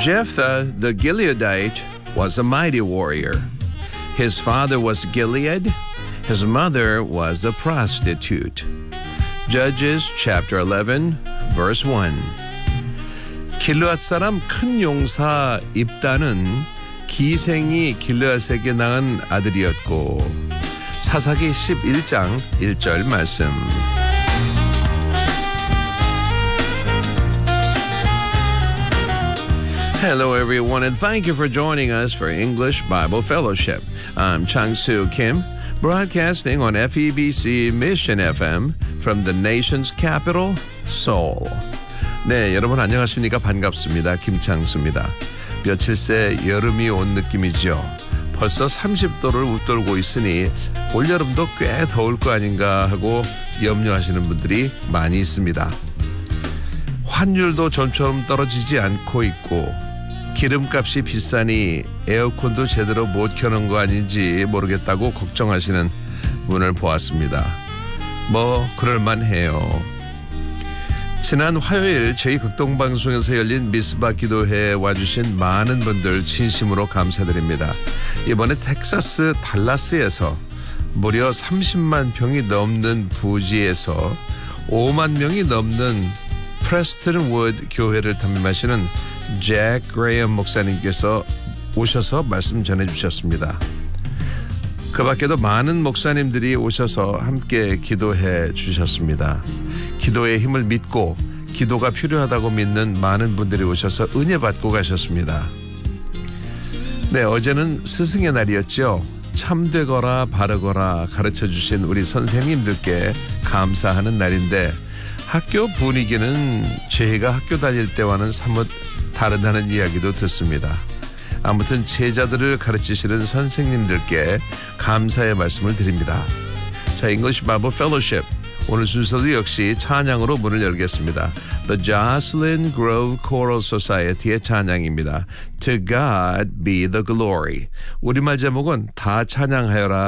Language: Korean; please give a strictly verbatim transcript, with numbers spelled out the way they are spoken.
Jephthah the Gileadite was a mighty warrior. His father was Gilead. His mother was a prostitute. Judges chapter eleven, verse one. 길르앗 사람 큰 용사 입다는 기생이 길르앗에게 낳은 아들이었고 사사기 십일 장 일 절 말씀. Hello everyone and thank you for joining us for English Bible Fellowship. I'm Chang-Soo Kim, broadcasting on F E B C Mission F M from the nation's capital, Seoul. 네, 여러분 안녕하십니까? 반갑습니다. 김창수입니다. 며칠 새 여름이 온 느낌이죠. 벌써 삼십 도를 웃돌고 있으니 올여름도 꽤 더울 거 아닌가 하고 염려하시는 분들이 많이 있습니다. 환율도 전처럼 떨어지지 않고 있고 기름값이 비싸니 에어컨도 제대로 못 켜는 거 아닌지 모르겠다고 걱정하시는 분을 보았습니다. 뭐 그럴만해요. 지난 화요일 저희 극동방송에서 열린 미스바 기도회에 와주신 많은 분들 진심으로 감사드립니다. 이번에 텍사스 달라스에서 무려 삼십만 평이 넘는 부지에서 오만 명이 넘는 프레스턴 우드 교회를 담임하시는 잭 그레이엄 목사님께서 오셔서 말씀 전해주셨습니다. 그 밖에도 많은 목사님들이 오셔서 함께 기도해 주셨습니다. 기도의 힘을 믿고 기도가 필요하다고 믿는 많은 분들이 오셔서 은혜 받고 가셨습니다. 네, 어제는 스승의 날이었죠. 참되거라 바르거라 가르쳐 주신 우리 선생님들께 감사하는 날인데 학교 분위기는 저희가 학교 다닐 때와는 사뭇 다르다는 이야기도 듣습니다. 아무튼 제자들을 가르치시는 선생님들께 감사의 말씀을 드립니다. 자, English Bible Fellowship 오늘 순서도 역시 찬양으로 문을 열겠습니다. The Jocelyn Grove Choral Society의 찬양입니다. To God be the glory. 우리말 제목은 다 찬양하여라.